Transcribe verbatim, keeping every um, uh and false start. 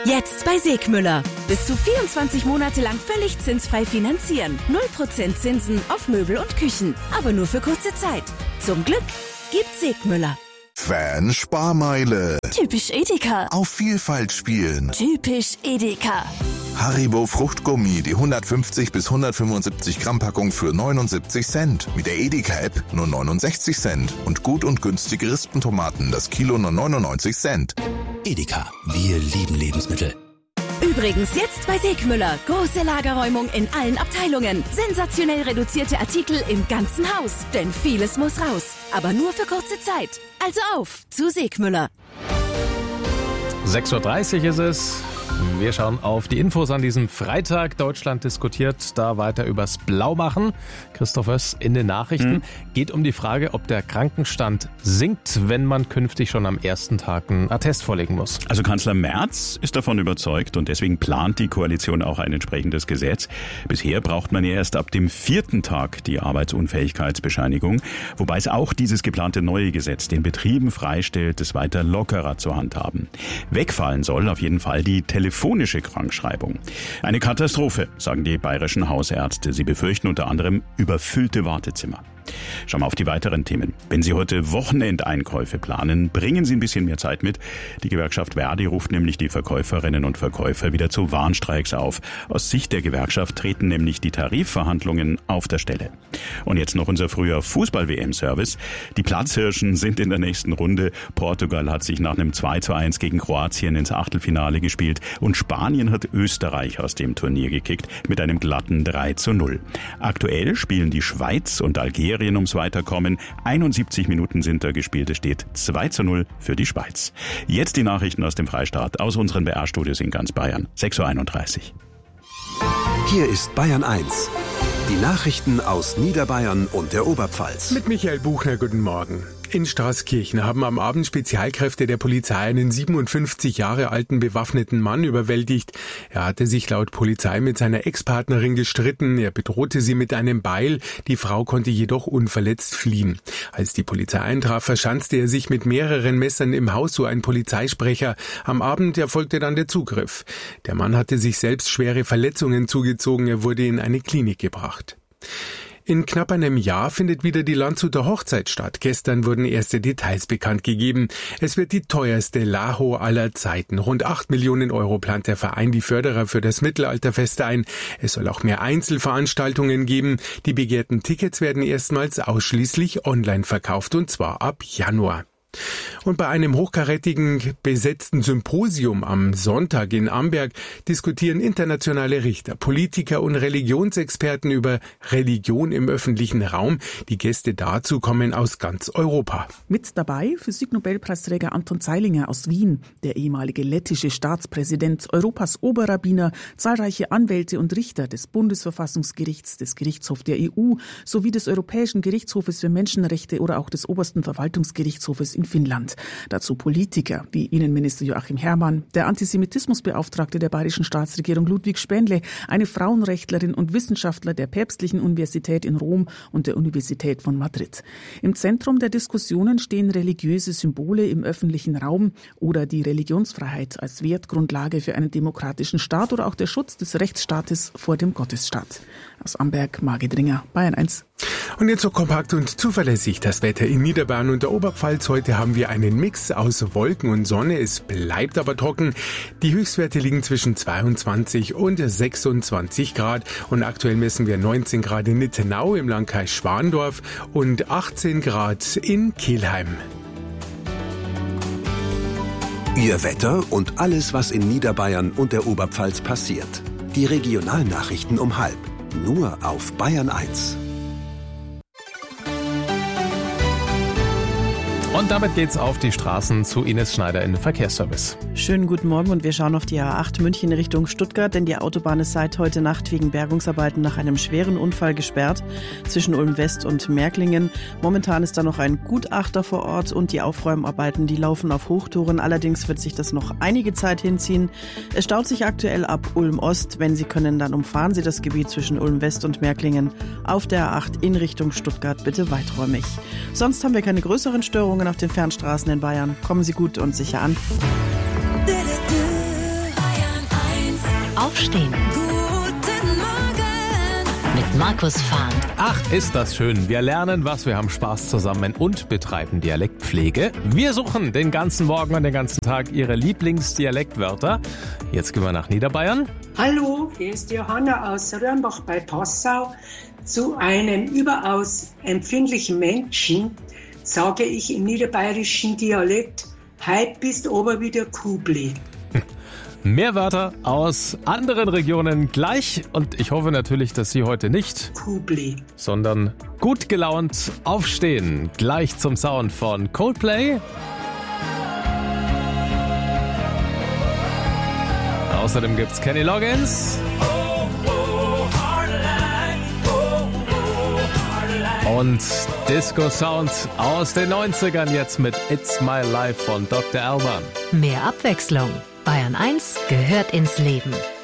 Jetzt bei Segmüller. Bis zu vierundzwanzig Monate lang völlig zinsfrei finanzieren. null Prozent Zinsen auf Möbel und Küchen. Aber nur für kurze Zeit. Zum Glück gibt's Segmüller. Fan-Sparmeile. Typisch Edeka. Auf Vielfalt spielen. Typisch Edeka. Haribo Fruchtgummi, die hundertfünfzig bis hundertfünfundsiebzig Gramm Packung für neunundsiebzig Cent. Mit der Edeka-App nur neunundsechzig Cent. Und gut und günstige Rispentomaten, das Kilo nur neunundneunzig Cent. Edeka, wir lieben Lebensmittel. Übrigens jetzt bei Segmüller. Große Lagerräumung in allen Abteilungen. Sensationell reduzierte Artikel im ganzen Haus. Denn vieles muss raus. Aber nur für kurze Zeit. Also auf zu Segmüller. sechs Uhr dreißig ist es. Wir schauen auf die Infos an diesem Freitag. Deutschland diskutiert da weiter übers Blaumachen. Christoph Oess in den Nachrichten. Mhm. Geht um die Frage, ob der Krankenstand sinkt, wenn man künftig schon am ersten Tag einen Attest vorlegen muss. Also Kanzler Merz ist davon überzeugt und deswegen plant die Koalition auch ein entsprechendes Gesetz. Bisher braucht man ja erst ab dem vierten Tag die Arbeitsunfähigkeitsbescheinigung, wobei es auch dieses geplante neue Gesetz den Betrieben freistellt, es weiter lockerer zu handhaben. Wegfallen soll auf jeden Fall die telefonische Krankschreibung. Eine Katastrophe, sagen die bayerischen Hausärzte. Sie befürchten unter anderem überfüllte Wartezimmer. Schauen wir auf die weiteren Themen. Wenn Sie heute Wochenendeinkäufe planen, bringen Sie ein bisschen mehr Zeit mit. Die Gewerkschaft Verdi ruft nämlich die Verkäuferinnen und Verkäufer wieder zu Warnstreiks auf. Aus Sicht der Gewerkschaft treten nämlich die Tarifverhandlungen auf der Stelle. Und jetzt noch unser früher Fußball-W M-Service. Die Platzhirschen sind in der nächsten Runde. Portugal hat sich nach einem zwei zu eins gegen Kroatien ins Achtelfinale gespielt und Spanien hat Österreich aus dem Turnier gekickt mit einem glatten drei zu null. Aktuell spielen die Schweiz und Algerien ums Weiterkommen. einundsiebzig Minuten sind da gespielt. Es steht zwei zu null für die Schweiz. Jetzt die Nachrichten aus dem Freistaat, aus unseren B R-Studios in ganz Bayern. sechs Uhr einunddreißig. Hier ist Bayern eins. Die Nachrichten aus Niederbayern und der Oberpfalz. Mit Michael Buchner, guten Morgen. In Straßkirchen haben am Abend Spezialkräfte der Polizei einen siebenundfünfzig Jahre alten bewaffneten Mann überwältigt. Er hatte sich laut Polizei mit seiner Ex-Partnerin gestritten. Er bedrohte sie mit einem Beil. Die Frau konnte jedoch unverletzt fliehen. Als die Polizei eintraf, verschanzte er sich mit mehreren Messern im Haus, so ein Polizeisprecher. Am Abend erfolgte dann der Zugriff. Der Mann hatte sich selbst schwere Verletzungen zugezogen. Er wurde in eine Klinik gebracht. In knapp einem Jahr findet wieder die Landshuter Hochzeit statt. Gestern wurden erste Details bekannt gegeben. Es wird die teuerste Laho aller Zeiten. Rund acht Millionen Euro plant der Verein die Förderer für das Mittelalterfest ein. Es soll auch mehr Einzelveranstaltungen geben. Die begehrten Tickets werden erstmals ausschließlich online verkauft, und zwar ab Januar. Und bei einem hochkarätigen besetzten Symposium am Sonntag in Amberg diskutieren internationale Richter, Politiker und Religionsexperten über Religion im öffentlichen Raum. Die Gäste dazu kommen aus ganz Europa. Mit dabei Physiknobelpreisträger Anton Zeilinger aus Wien, der ehemalige lettische Staatspräsident, Europas Oberrabbiner, zahlreiche Anwälte und Richter des Bundesverfassungsgerichts, des Gerichtshofs der E U sowie des Europäischen Gerichtshofes für Menschenrechte oder auch des Obersten Verwaltungsgerichtshofes in Finnland. Dazu Politiker wie Innenminister Joachim Herrmann, der Antisemitismusbeauftragte der bayerischen Staatsregierung Ludwig Spähnle, eine Frauenrechtlerin und Wissenschaftler der Päpstlichen Universität in Rom und der Universität von Madrid. Im Zentrum der Diskussionen stehen religiöse Symbole im öffentlichen Raum oder die Religionsfreiheit als Wertgrundlage für einen demokratischen Staat oder auch der Schutz des Rechtsstaates vor dem Gottesstaat. Aus Amberg, Margit Ringer, Bayern eins. Und jetzt so kompakt und zuverlässig das Wetter in Niederbayern und der Oberpfalz. Heute haben wir einen Mix aus Wolken und Sonne. Es bleibt aber trocken. Die Höchstwerte liegen zwischen zweiundzwanzig und sechsundzwanzig Grad. Und aktuell messen wir neunzehn Grad in Nittenau im Landkreis Schwandorf und achtzehn Grad in Kelheim. Ihr Wetter und alles, was in Niederbayern und der Oberpfalz passiert. Die Regionalnachrichten um halb. Nur auf Bayern eins. Und damit geht's auf die Straßen zu Ines Schneider in den Verkehrsservice. Schönen guten Morgen und wir schauen auf die A acht München Richtung Stuttgart, denn die Autobahn ist seit heute Nacht wegen Bergungsarbeiten nach einem schweren Unfall gesperrt zwischen Ulm West und Märklingen. Momentan ist da noch ein Gutachter vor Ort und die Aufräumarbeiten, die laufen auf Hochtouren. Allerdings wird sich das noch einige Zeit hinziehen. Es staut sich aktuell ab Ulm Ost. Wenn Sie können, dann umfahren Sie das Gebiet zwischen Ulm West und Märklingen auf der A acht in Richtung Stuttgart bitte weiträumig. Sonst haben wir keine größeren Störungen auf den Fernstraßen in Bayern. Kommen Sie gut und sicher an. Aufstehen. Guten Morgen Mit Markus Fahnd. Ach, ist das schön. Wir lernen was, wir haben Spaß zusammen und betreiben Dialektpflege. Wir suchen den ganzen Morgen und den ganzen Tag Ihre Lieblingsdialektwörter. Jetzt gehen wir nach Niederbayern. Hallo, hier ist Johanna aus Röhrnbach bei Passau. Zu einem überaus empfindlichen Menschen sage ich im niederbayerischen Dialekt: Heut bist aber wieder Kubli. Mehr Wörter aus anderen Regionen gleich. Und ich hoffe natürlich, dass Sie heute nicht Kubli, sondern gut gelaunt aufstehen. Gleich zum Sound von Coldplay. Außerdem gibt's Kenny Loggins. Und Disco-Sound aus den neunzigern jetzt mit It's My Life von Doktor Alban. Mehr Abwechslung. Bayern eins gehört ins Leben.